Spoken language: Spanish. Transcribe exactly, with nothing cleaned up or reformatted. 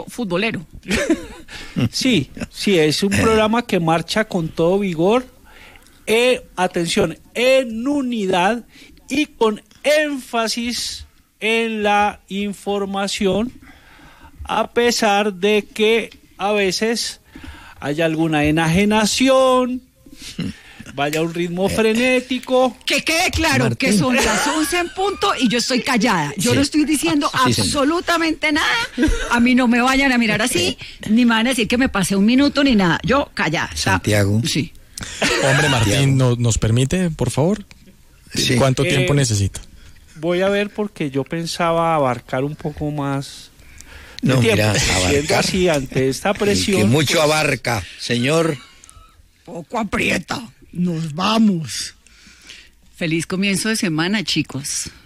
estilo futbolero. Sí, sí, es un programa que marcha con todo vigor, eh, atención, en unidad y con énfasis en la información, a pesar de que a veces haya alguna enajenación, vaya a un ritmo frenético. Que quede claro Martín. Que son las once en punto y yo estoy callada. Yo sí. no estoy diciendo sí, absolutamente señor. Nada. A mí no me vayan a mirar así, ni me van a decir que me pasé un minuto ni nada. Yo callada. Santiago. Sí. Hombre, Martín, ¿nos, ¿nos permite, por favor? Sí. ¿Cuánto eh, tiempo necesita? Voy a ver porque yo pensaba abarcar un poco más. No, tiempo. Mira, abarcar. Así, ante esta presión. El que mucho pues, abarca, señor. Poco aprieta. Nos vamos. Feliz comienzo de semana, chicos.